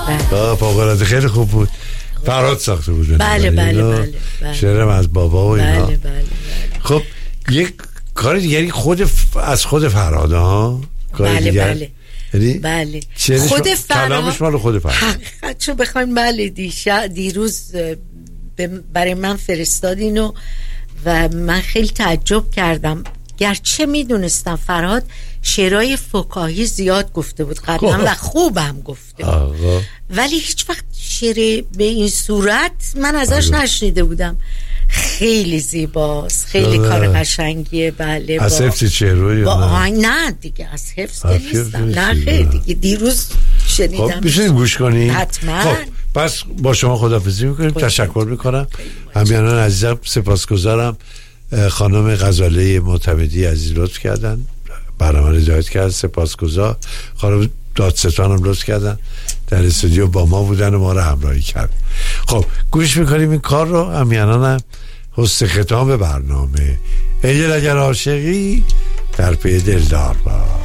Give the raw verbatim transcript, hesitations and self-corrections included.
بله. فوق‌العاده خیلی خوب بود. فرهاد ساخته بود. بله بله بله, بله. شعرم از بابا و اینا. بله بله بله. خب یک کار دیگری خود ف... از خود فرهاد ها. بله دیگر. بله بله خود فرهاد کلامش مال خود فرهاد. حقیقتشو بخوایم بله دیشب دیروز برای من فرستادینو و من خیلی تعجب کردم، گرچه میدونستم فرهاد شعرهای فکاهی زیاد گفته بود قبلا و خوبم گفته بود آقا. ولی هیچ وقت شعر به این صورت من ازش آقا. نشنیده بودم. خیلی زیباست، خیلی آقا. کار قشنگیه. بله از حفظ چهره با آهنگ نه دیگه از حفظ که نیستم نه خیلی دیگه دیروز شنیدم. خب بشین گوش کنی حتما. خب پس با شما خداحافظی میکنیم. تشکر میکنم همیانان عزیزم، سپاسگزارم. خانم غزاله معتمدی عزیز لطف کردن برنامه رو هدایت کرد، سپاسگزار. خانم دادستان هم لطف کردن در استودیو با ما بودن و ما رو همراهی کرد. خب گوش میکنیم این کار رو. همیانان هم حسن ختام برنامه ای دل اگر عاشقی در پی دلدار با